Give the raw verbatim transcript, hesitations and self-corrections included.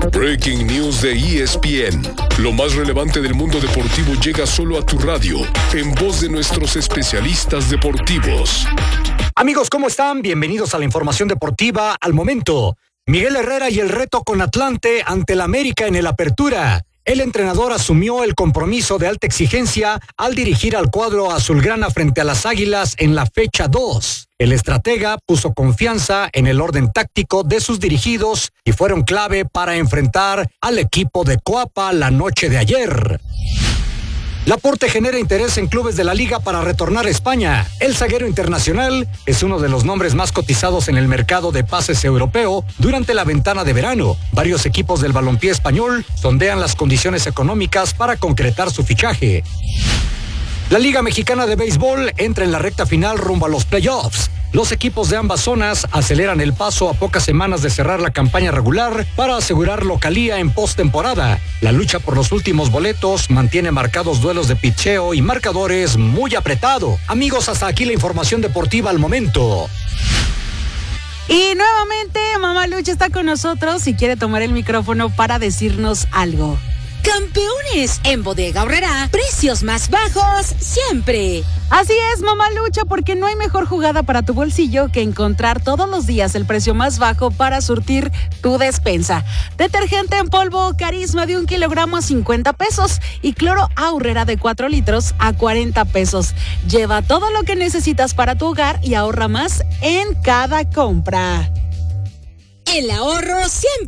Breaking News de E S P N. Lo más relevante del mundo deportivo llega solo a tu radio, en voz de nuestros especialistas deportivos. Amigos, ¿cómo están? Bienvenidos a la información deportiva al momento. Miguel Herrera y el reto con Atlante ante el América en el Apertura. El entrenador asumió el compromiso de alta exigencia al dirigir al cuadro azulgrana frente a las Águilas en la fecha dos. El estratega puso confianza en el orden táctico de sus dirigidos y fueron clave para enfrentar al equipo de Coapa la noche de ayer. Laporte genera interés en clubes de la liga para retornar a España. El zaguero internacional es uno de los nombres más cotizados en el mercado de pases europeo durante la ventana de verano. Varios equipos del balompié español sondean las condiciones económicas para concretar su fichaje. La Liga Mexicana de Béisbol entra en la recta final rumbo a los playoffs. Los equipos de ambas zonas aceleran el paso a pocas semanas de cerrar la campaña regular para asegurar localía en postemporada. La lucha por los últimos boletos mantiene marcados duelos de pitcheo y marcadores muy apretado. Amigos, hasta aquí la información deportiva al momento. Y nuevamente Mamá Lucha está con nosotros y quiere tomar el micrófono para decirnos algo. Campeones, en Bodega Aurrerá, precios más bajos siempre. Así es, Mamá Lucha, porque no hay mejor jugada para tu bolsillo que encontrar todos los días el precio más bajo para surtir tu despensa. Detergente en polvo Carisma de un kilogramo a cincuenta pesos y cloro Aurrera de cuatro litros a cuarenta pesos. Lleva todo lo que necesitas para tu hogar y ahorra más en cada compra. El ahorro siempre.